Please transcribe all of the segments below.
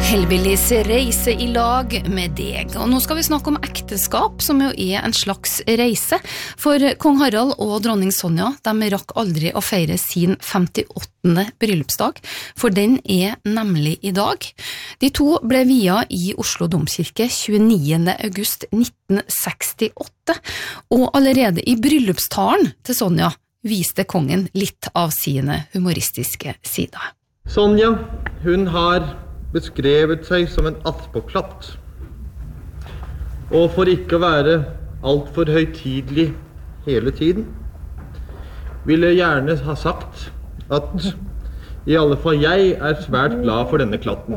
Hellbillies reise I lag med deg. Og nå skal vi snakke om ekteskap, som jo en slags reise. For kong Harald og dronning Sonja, de rakk aldri å feire sin 58. bryllupsdag, for den nemlig I dag. De to ble viet I Oslo Domkirke 29. august 1968, og allerede I bryllupstalen til Sonja viste kongen litt av sine humoristiske sider. Sonja, hun har beskrevet seg som en attpåklatt. Og for ikke å være alt for høytidelig hele tiden, vil jeg gjerne ha sagt at I alle fall jeg svært glad for denne klatten.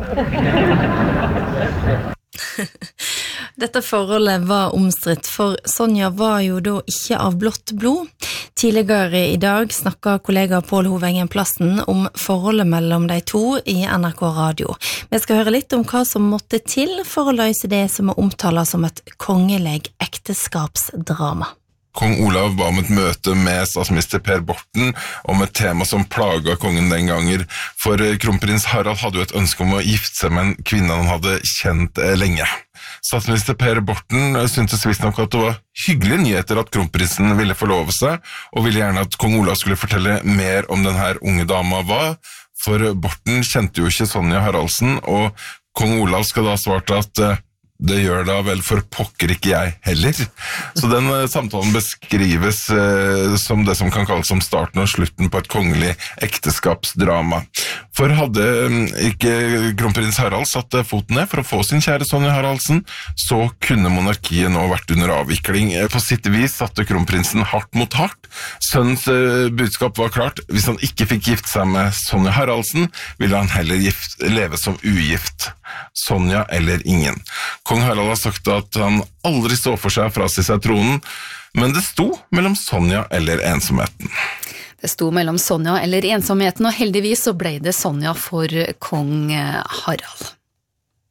Dette forholdet var omstridt, for Sonja var jo da ikke av blått blod. Tidligere I dag snakket kollega Pål Hovengen Plassen om forholdet mellom de to I NRK Radio. Vi skal høre litt om hva som måtte til for å løse det som omtalt som et kongelig ekteskapsdrama. Kong Olav ba om et møte med statsminister Per Borten om et tema som plaget kongen den gangen, for kronprins Harald hadde jo et ønske om å gifte seg med en kvinne han hadde kjent lenge. Statsminister Per Borten syntes visst nok at det var hyggelige nyheter at kronprinsen ville forlove seg, og ville gjerne at kong Olav skulle fortelle mer om den her unge dama var, for Borten kjente jo ikke Sonja Haraldsen, og kong Olav skal da svarte at det gjør da vel for pokker ikke jeg heller. Så den samtalen beskrives som det som kan kalles som starten og slutten på et kongelig ekteskapsdrama. For hadde ikke kronprins Harald satt foten ned for å få sin kjære Sonja Haraldsen, så kunne monarkiet nå vært under avvikling. På sitt vis satte kronprinsen hardt mot hardt. Sønnens budskap var klart. Hvis han ikke fikk gifte seg med Sonja Haraldsen, ville han heller leve som ugift. Sonja eller ingen. Kong Harald har sagt at han aldri så for seg fra seg tronen, men det sto mellom Sonja eller ensomheten. Det sto mellom Sonja eller ensomheten, og heldigvis så ble det Sonja for kong Harald.